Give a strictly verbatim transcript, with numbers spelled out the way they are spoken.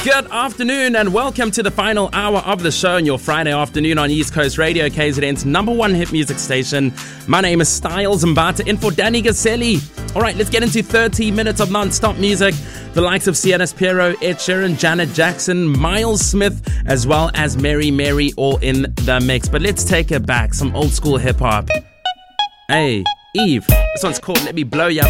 Good afternoon and welcome to the final hour of the show on your Friday afternoon on East Coast Radio, K Z N's number one hit music station. My name is Styles Mbata, in for Danny Gaselli. All right, let's get into thirty minutes of non-stop music. The likes of Sienna Spiro, Ed Sheeran, Janet Jackson, Miles Smith, as well as Mary Mary, all in the mix. But let's take it back, some old school hip hop. Hey, Eve, this one's called Let Me Blow Ya